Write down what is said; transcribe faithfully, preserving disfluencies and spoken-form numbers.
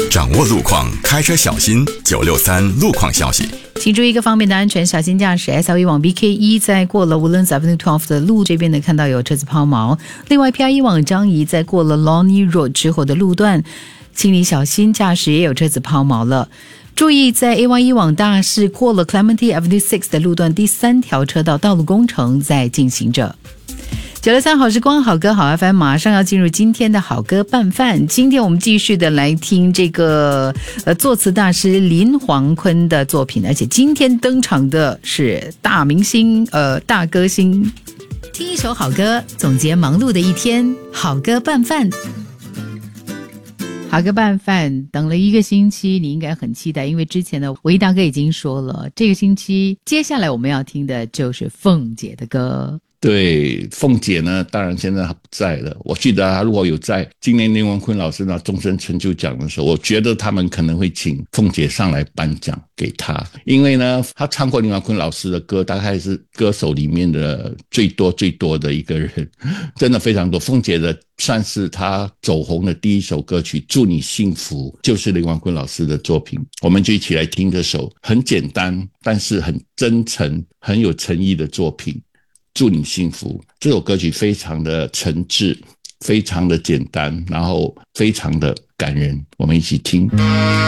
掌握路况，开车小心。九六三路况消息， 请注意各方面的安全，小心驾驶。 S L 一 往 B K 一 在过了 Woodlands Avenue 十二的路这边呢，看到有车子抛锚。另外 P I 一 往张仪在过了 Lonnie Road 之后的路段，请你小心驾驶，也有车子抛锚了。注意在 A Y 一 往大市过了 Clementi Avenue 六的路段第三条车道道路工程在进行着。九六三好时光，好歌好 F M， 马上要进入今天的好歌拌饭。今天我们继续的来听这个呃作词大师林煌坤的作品，而且今天登场的是大明星呃大歌星。听一首好歌，总结忙碌的一天，好歌拌饭。好歌拌饭等了一个星期，你应该很期待，因为之前呢维大哥已经说了，这个星期接下来我们要听的就是凤姐的歌。 对，凤姐呢，当然现在她不在了。我记得她如果有在今年林煌坤老师拿终身成就奖的时候，我觉得他们可能会请凤姐上来颁奖给她，因为呢，她唱过林煌坤老师的歌，大概是歌手里面的最多最多的一个人，真的非常多。凤姐的算是她走红的第一首歌曲《祝你幸福》，就是林煌坤老师的作品。我们就一起来听这首很简单，但是很真诚、很有诚意的作品。祝你幸福，这首歌曲非常的诚挚，非常的简单，然后非常的感人，我们一起听。